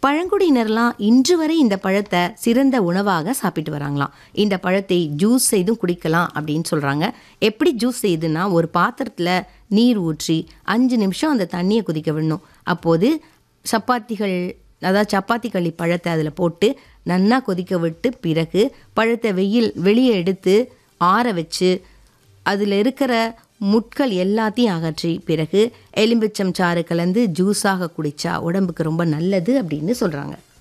பழங்குடியினர்லாம் இன்று வரை இந்த பழத்தை சிறந்த உணவாக சாப்பிட்டு வராங்களாம். இந்த பழத்தை ஜூஸ் செய்தும் குடிக்கலாம் அப்படின்னு சொல்கிறாங்க. எப்படி ஜூஸ் செய்யுதுன்னா, ஒரு பாத்திரத்தில் நீர் ஊற்றி 5 நிமிஷம் அந்த தண்ணியை கொதிக்க விடணும். அப்போது சப்பாத்திகள், அதாவது சப்பாத்தி களி பழத்தை அதில் போட்டு நன்னா கொதிக்க விட்டு, பிறகு பழத்தை வெளியே எடுத்து ஆற வச்சு அதில் இருக்கிற முட்கள் எல்லாத்தையும் அகற்றி, பிறகு எலும்பிச்சம் சாறு கலந்து ஜூஸாக குடித்தா உடம்புக்கு ரொம்ப நல்லது அப்படின்னு சொல்கிறாங்க.